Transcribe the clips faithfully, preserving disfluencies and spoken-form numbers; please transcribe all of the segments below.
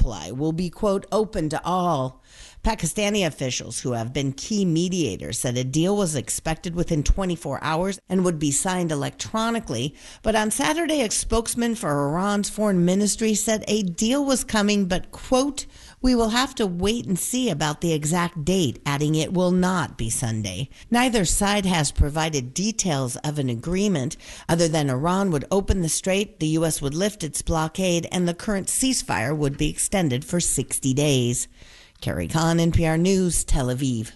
supply will be, quote, open to all. Pakistani officials who have been key mediators said a deal was expected within twenty-four hours and would be signed electronically. But on Saturday, a spokesman for Iran's foreign ministry said a deal was coming, but, quote, we will have to wait and see about the exact date, adding it will not be Sunday. Neither side has provided details of an agreement other than Iran would open the strait, the U S would lift its blockade, and the current ceasefire would be extended for sixty days. Carrie Kahn, N P R News, Tel Aviv.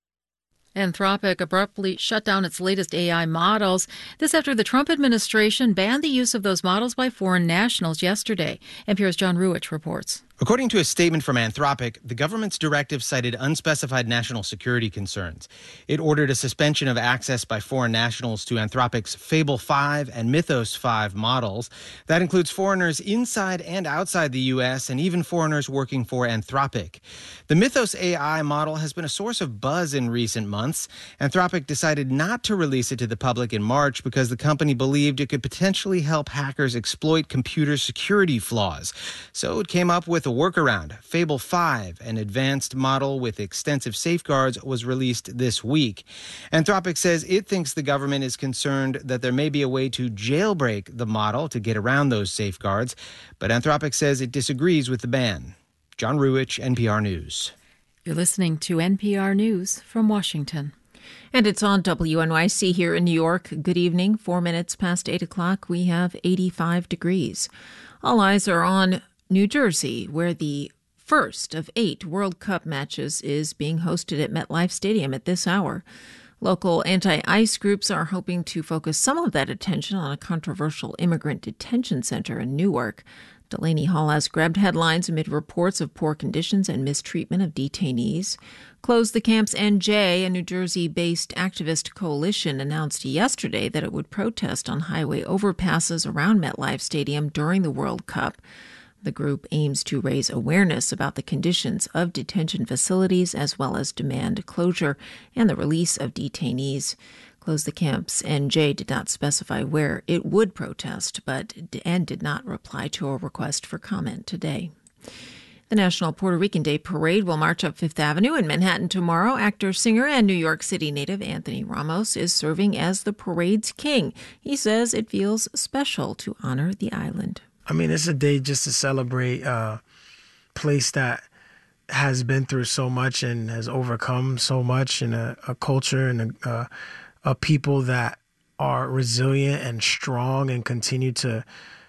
Anthropic abruptly shut down its latest A I models. This after the Trump administration banned the use of those models by foreign nationals yesterday. N P R's John Ruwitch reports. According to a statement from Anthropic, the government's directive cited unspecified national security concerns. It ordered a suspension of access by foreign nationals to Anthropic's Fable five and Mythos five models. That includes foreigners inside and outside the U S and even foreigners working for Anthropic. The Mythos A I model has been a source of buzz in recent months. Anthropic decided not to release it to the public in March because the company believed it could potentially help hackers exploit computer security flaws. So it came up with a workaround. Fable five, an advanced model with extensive safeguards, was released this week. Anthropic says it thinks the government is concerned that there may be a way to jailbreak the model to get around those safeguards, but Anthropic says it disagrees with the ban. John Ruwitch, N P R News. You're listening to N P R News from Washington. And it's on W N Y C here in New York. Good evening. Four minutes past eight o'clock. We have eighty-five degrees. All eyes are on New Jersey, where the first of eight World Cup matches is being hosted at MetLife Stadium at this hour. Local anti-ICE groups are hoping to focus some of that attention on a controversial immigrant detention center in Newark. Delaney Hall has grabbed headlines amid reports of poor conditions and mistreatment of detainees. Close the Camps N J, a New Jersey-based activist coalition, announced yesterday that it would protest on highway overpasses around MetLife Stadium during the World Cup. The group aims to raise awareness about the conditions of detention facilities as well as demand closure and the release of detainees. Close the Camps N J did not specify where it would protest, but and did not reply to a request for comment today. The National Puerto Rican Day Parade will march up Fifth Avenue in Manhattan tomorrow. Actor, singer, and New York City native Anthony Ramos is serving as the parade's king. He says it feels special to honor the island. I mean, it's a day just to celebrate a place that has been through so much and has overcome so much, and a, a culture and a, a, a people that are resilient and strong and continue to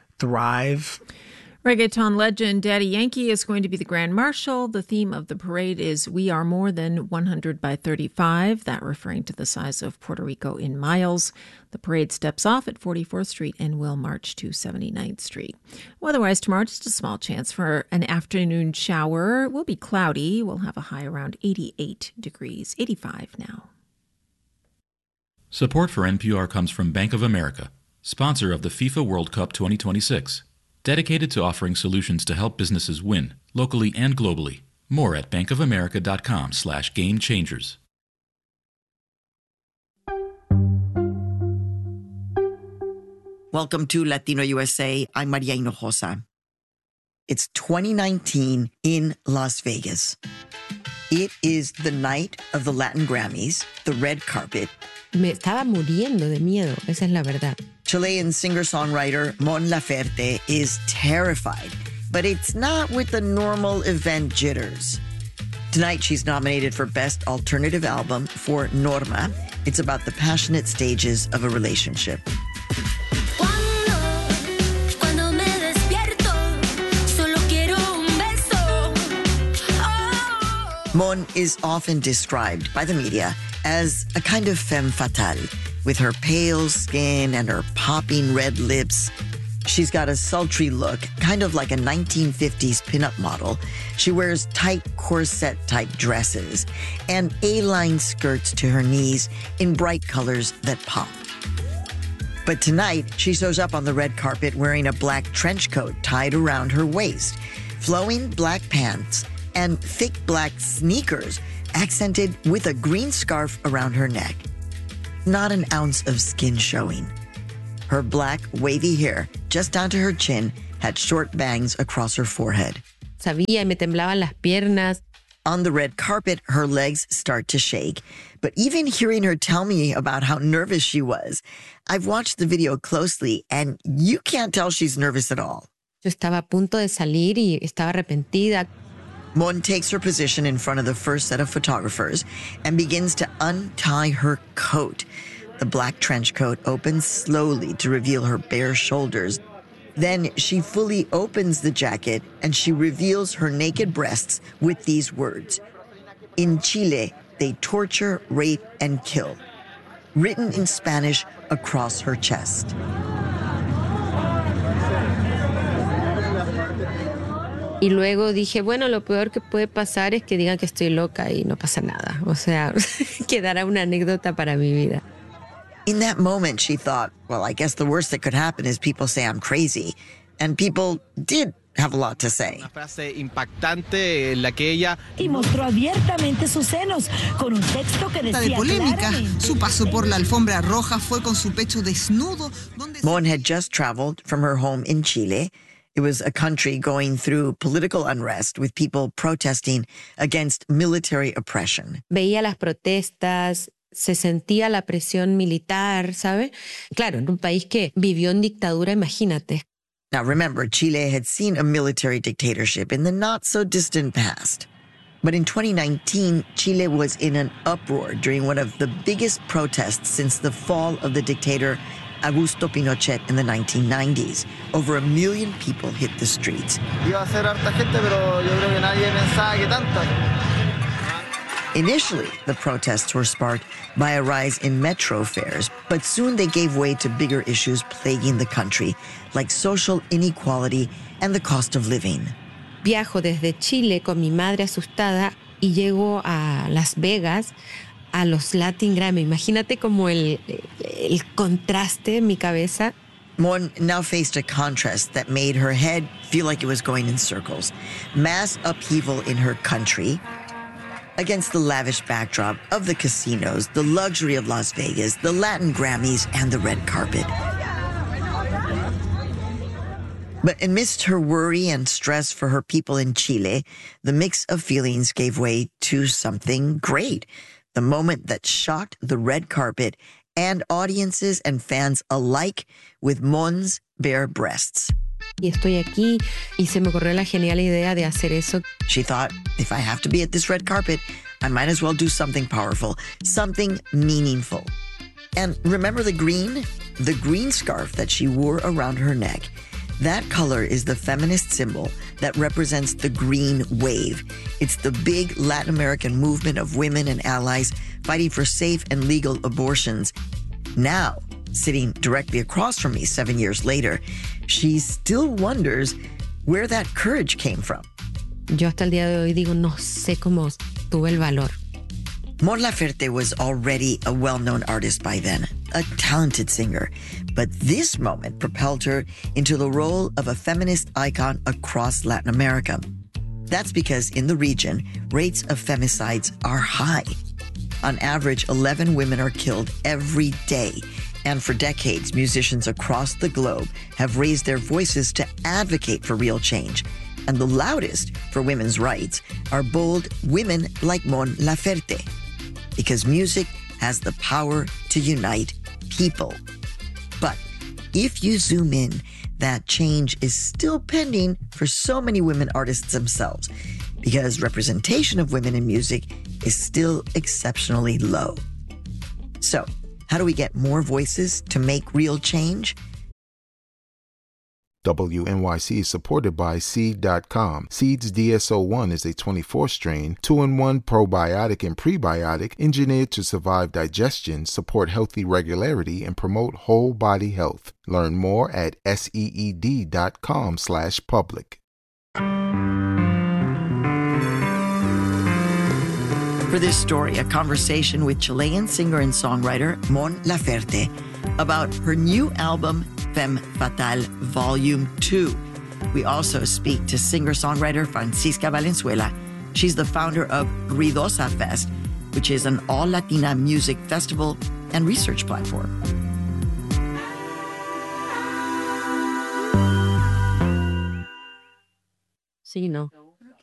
thrive. Reggaeton legend Daddy Yankee is going to be the Grand Marshal. The theme of the parade is We Are More Than one hundred by thirty-five, that referring to the size of Puerto Rico in miles. The parade steps off at forty-fourth Street and will march to seventy-ninth Street. Weather-wise tomorrow, just a small chance for an afternoon shower. It will be cloudy. We'll have a high around eighty-eight degrees, eighty-five now. Support for N P R comes from Bank of America, sponsor of the FIFA World Cup twenty twenty-six. Dedicated to offering solutions to help businesses win, locally and globally. More at bankofamerica.com slash game changers. Welcome to Latino U S A. I'm Maria Hinojosa. It's twenty nineteen in Las Vegas. It is the night of the Latin Grammys, the red carpet. Me estaba muriendo de miedo, esa es la verdad. Chilean singer-songwriter Mon Laferte is terrified, but it's not with the normal event jitters. Tonight, she's nominated for Best Alternative Album for Norma. It's about the passionate stages of a relationship. Mon is often described by the media as a kind of femme fatale, with her pale skin and her popping red lips. She's got a sultry look, kind of like a nineteen fifties pinup model. She wears tight corset-type dresses and A-line skirts to her knees in bright colors that pop. But tonight, she shows up on the red carpet wearing a black trench coat tied around her waist, flowing black pants, and thick black sneakers accented with a green scarf around her neck. Not an ounce of skin showing. Her black, wavy hair, just down to her chin, had short bangs across her forehead. sabía y me temblaban las piernas. On the red carpet, her legs start to shake. But even hearing her tell me about how nervous she was, I've watched the video closely and you can't tell she's nervous at all. Yo estaba a punto de salir y estaba arrepentida. Mon takes her position in front of the first set of photographers and begins to untie her coat. The black trench coat opens slowly to reveal her bare shoulders. Then she fully opens the jacket and she reveals her naked breasts with these words. In Chile, they torture, rape, and kill. Written in Spanish across her chest. Y luego dije, bueno, lo peor que puede pasar es que digan que estoy loca y no pasa nada. O sea, quedará una anécdota para mi vida. In that moment, she thought, well, I guess the worst that could happen is people say I'm crazy. And people did have a lot to say. Una frase impactante en la que ella y mostró abiertamente sus senos con un texto que decía de polémica. claramente. Su paso por la alfombra roja fue con su pecho desnudo. Donde... Mon had just traveled from her home in Chile. It was a country going through political unrest with people protesting against military oppression. Veía las protestas, se sentía la presión militar, ¿sabe? Claro, en un país que vivió en dictadura, imagínate. Now remember, Chile had seen a military dictatorship in the not-so-distant past. But in twenty nineteen, Chile was in an uproar during one of the biggest protests since the fall of the dictator Augusto Pinochet in the nineteen nineties. Over a million people hit the streets. Iba a ser harta gente, pero yo creo que nadie pensaba que tanta. Initially, the protests were sparked by a rise in metro fares, but soon they gave way to bigger issues plaguing the country, like social inequality and the cost of living. Viajo desde Chile con mi madre asustada y llego a Las Vegas a los Latin Grammy. Imagínate como el, el contraste en mi cabeza. Mon now faced a contrast that made her head feel like it was going in circles. Mass upheaval in her country against the lavish backdrop of the casinos, the luxury of Las Vegas, the Latin Grammys, and the red carpet. But amidst her worry and stress for her people in Chile, the mix of feelings gave way to something great. The moment that shocked the red carpet and audiences and fans alike with Mon's bare breasts. Y estoy aquí y se me ocurrió la genial idea de hacer eso. She thought, if I have to be at this red carpet, I might as well do something powerful, something meaningful. And remember the green? The green scarf that she wore around her neck. That color is the feminist symbol that represents the green wave. It's the big Latin American movement of women and allies fighting for safe and legal abortions. Now, sitting directly across from me seven years later, she still wonders where that courage came from. Yo hasta el día de hoy digo, no sé cómo tuve el valor. Mon Laferte was already a well-known artist by then, a talented singer. But this moment propelled her into the role of a feminist icon across Latin America. That's because in the region, rates of femicides are high. On average, eleven women are killed every day. And for decades, musicians across the globe have raised their voices to advocate for real change. And the loudest for women's rights are bold women like Mon Laferte. Because music has the power to unite people. But if you zoom in, that change is still pending for so many women artists themselves, because representation of women in music is still exceptionally low. So, how do we get more voices to make real change? W N Y C is supported by Seed dot com. Seed's D S O one is a twenty-four strain, two in one probiotic and prebiotic engineered to survive digestion, support healthy regularity, and promote whole body health. Learn more at seed dot com slash public. For this story, a conversation with Chilean singer and songwriter Mon Laferte about her new album, Femme Fatale Volume two. We also speak to singer-songwriter Francisca Valenzuela. She's the founder of Ruidosa Fest, which is an all-Latina music festival and research platform. Sí, no.